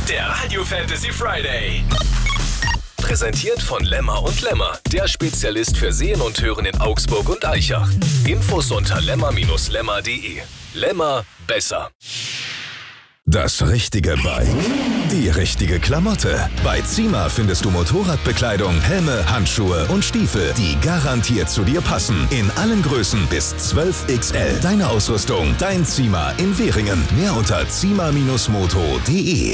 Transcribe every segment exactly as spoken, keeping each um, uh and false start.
Der Radio Fantasy Friday. Präsentiert von Lemmer und Lemmer, der Spezialist für Sehen und Hören in Augsburg und Aichach. Infos unter lemmer Bindestrich lemmer punkt de. Lemmer, besser. Das richtige Bike, die richtige Klamotte. Bei Zima findest du Motorradbekleidung, Helme, Handschuhe und Stiefel, die garantiert zu dir passen. In allen Größen bis zwölf X L. Deine Ausrüstung, dein Zima in Währingen. Mehr unter zima Bindestrich moto punkt de.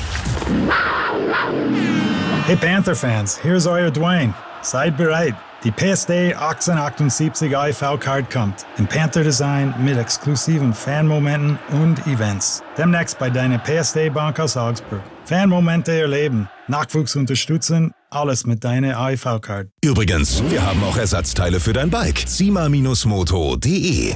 Hey Panther-Fans, here's euer Dwayne. Seid bereit. Die P S D achtzehnhundertachtundsiebzig I V-Card kommt. Im Panther-Design mit exklusiven Fanmomenten und Events. Demnächst bei deiner P S D-Bank aus Augsburg. Fanmomente erleben, Nachwuchs unterstützen, alles mit deiner I V-Card. Übrigens, wir haben auch Ersatzteile für dein Bike. zima Bindestrich moto punkt de.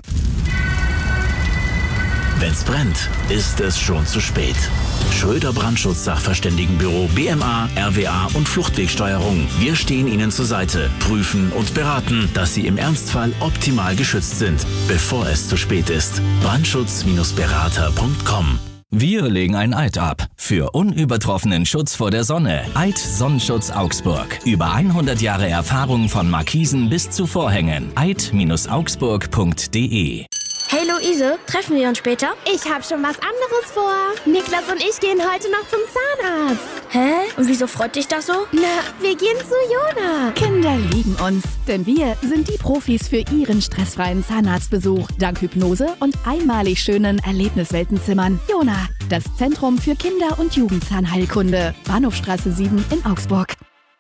Wenn's brennt, ist es schon zu spät. Schröder Brandschutz-Sachverständigenbüro B M A, R W A und Fluchtwegsteuerung. Wir stehen Ihnen zur Seite, prüfen und beraten, dass Sie im Ernstfall optimal geschützt sind, bevor es zu spät ist. Brandschutz Berater punkt com. Wir legen ein Eid ab für unübertroffenen Schutz vor der Sonne. Eid Sonnenschutz Augsburg. Über hundert Jahre Erfahrung von Markisen bis zu Vorhängen. eid Bindestrich augsburg punkt de. Hey Luise, treffen wir uns später? Ich hab schon was anderes vor. Niklas und ich gehen heute noch zum Zahnarzt. Hä? Und wieso freut dich das so? Na, wir gehen zu Jona. Kinder lieben uns, denn wir sind die Profis für ihren stressfreien Zahnarztbesuch. Dank Hypnose und einmalig schönen Erlebnisweltenzimmern. Jona, das Zentrum für Kinder- und Jugendzahnheilkunde. Bahnhofstraße sieben in Augsburg.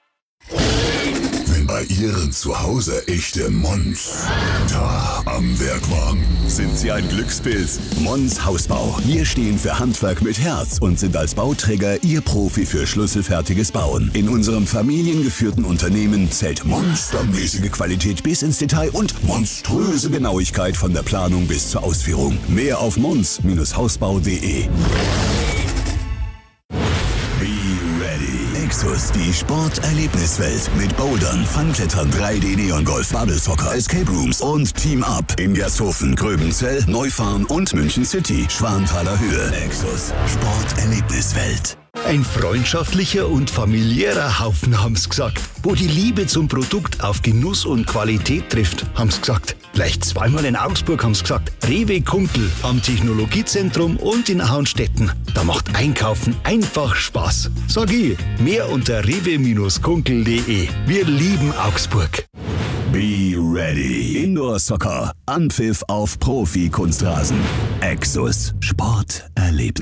Wenn bei Ihren zu Hause echte Mons da am Werk waren, sind Sie ein Glückspilz. Mons Hausbau. Wir stehen für Handwerk mit Herz und sind als Bauträger Ihr Profi für schlüsselfertiges Bauen. In unserem familiengeführten Unternehmen zählt monstermäßige Qualität bis ins Detail und monströse Genauigkeit von der Planung bis zur Ausführung. Mehr auf mons Hausbau punkt de. Exos, die Sporterlebniswelt mit Bouldern, Funklettern, drei D Neon-Golf, Bubble Soccer, Escape Rooms und Team Up in Gersthofen, Gröbenzell, Neufahren und München City, Schwanthaler Höhe. Exos, Sporterlebniswelt. Ein freundschaftlicher und familiärer Haufen, haben's gesagt. Wo die Liebe zum Produkt auf Genuss und Qualität trifft, haben's gesagt. Gleich zweimal in Augsburg haben's gesagt. Rewe Kunkel am Technologiezentrum und in Auenstetten. Da macht Einkaufen einfach Spaß. Sag ich, mehr unter rewe Bindestrich kunkel punkt de. Wir lieben Augsburg. Be ready. Indoor Soccer. Anpfiff auf Profi-Kunstrasen. Exos. Sport erlebt.